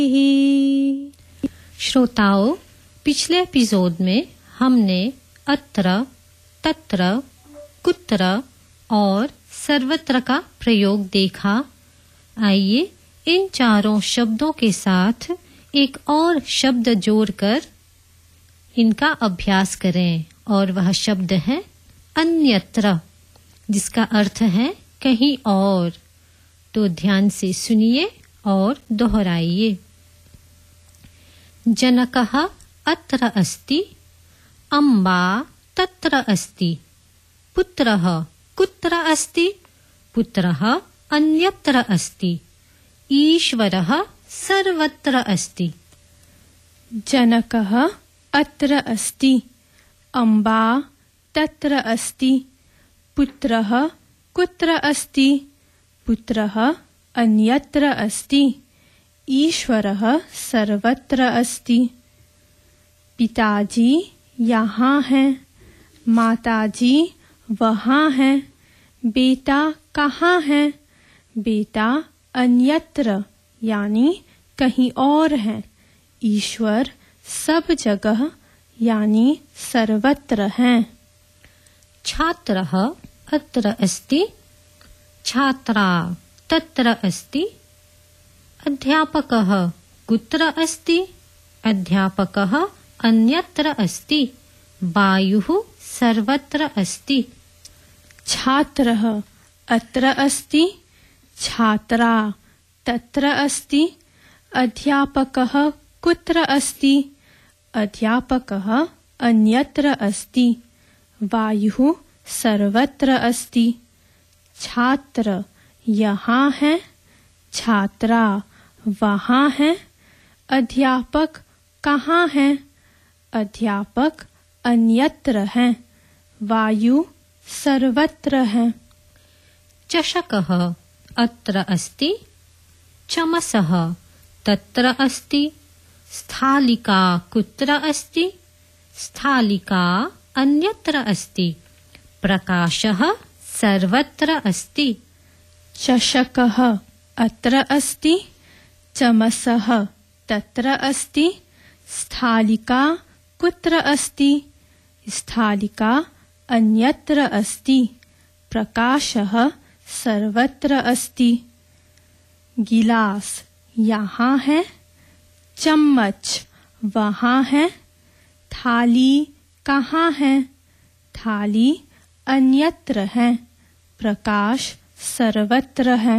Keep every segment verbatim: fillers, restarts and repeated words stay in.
श्रोताओं, पिछले एपिसोड में हमने अत्र, तत्र, कुत्र और सर्वत्र का प्रयोग देखा। आइए इन चारों शब्दों के साथ एक और शब्द जोड़कर इनका अभ्यास करें, और वह शब्द है अन्यत्र, जिसका अर्थ है कहीं और। तो ध्यान से सुनिए और दोहराइए। जनकः अत्र अस्ति, अम्बा तत्र अस्ति, पुत्रः कुत्र अस्ति, पुत्रः अन्यत्र अस्ति, ईश्वरः सर्वत्र अस्ति। जनकः अत्र अस्ति, अम्बा तत्र अस्ति, पुत्रः कुत्र अस्ति, पुत्रः अन्यत्र अस्ति, ईश्वरः सर्वत्र अस्ति। पिताजी यहाँ हैं, माताजी वहाँ हैं, बेटा कहाँ है, बेटा अन्यत्र यानी कहीं और है, ईश्वर सब जगह यानी सर्वत्र हैं। छात्रः अत्र अस्ति, छात्रा तत्र अस्ति, अध्यापकः कुत्र अस्ति, अध्यापकः अन्यत्र अस्ति, वायुः सर्वत्र अस्ति। छात्रः अत्र अस्ति, छात्रा तत्र अस्ति, अध्यापकः कुत्र अस्ति, अध्यापकः अन्यत्र अस्ति, वायुः सर्वत्र अस्ति। छात्र यहाँ है, छात्रा वहाँ है, अध्यापक कहाँ है, अध्यापक अन्यत्र हैं, वायु सर्वत्र है। चषकः अत्र अस्ति, चमसः तत्र अस्ति, स्थालिका कुत्र अस्ति, स्थालिका अन्यत्र अस्ति, प्रकाशः सर्वत्र अस्ति। चषकः अत्र अस्ति, चमसः तत्र अस्ति, स्थालिका कुत्र अस्ति, स्थालिका अन्यत्र अस्ति, प्रकाशः सर्वत्र अस्ति। गिलास यहाँ है, चम्मच वहाँ है, थाली कहाँ है, थाली अन्यत्र है, प्रकाश सर्वत्र है।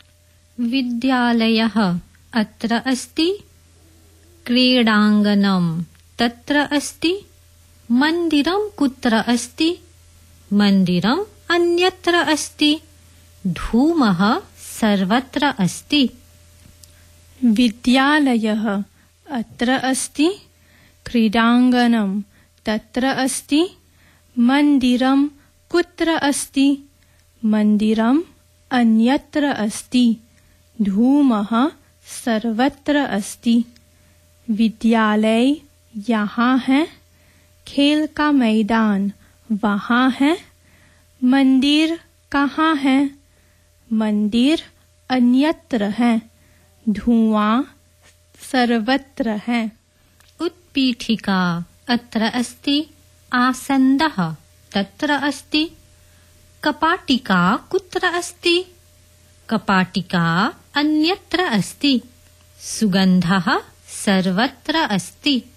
विद्यालयः अत्र अस्ति, क्रीडाङ्गणं तत्र अस्ति, मन्दिरं कुत्र अस्ति, मन्दिरम् अन्यत्र अस्ति, धूमः सर्वत्र अस्ति। विद्यालयः अत्र अस्ति, क्रीडाङ्गणं तत्र अस्ति, मन्दिरं कुत्र अस्ति, मन्दिरम् अन्यत्र अस्ति, धूमः सर्वत्र अस्ति। विद्यालय यहाँ है, खेल का मैदान वहाँ है, मंदिर कहाँ है, मंदिर अन्यत्र है, धुआं सर्वत्र है। उत्पीठिका अत्र अस्ति, आसन्दः तत्र अस्ति, कपाटिका कुत्र अस्ति, कपाटिका अन्यत्र अस्ति, सुगन्धः सर्वत्र अस्ति।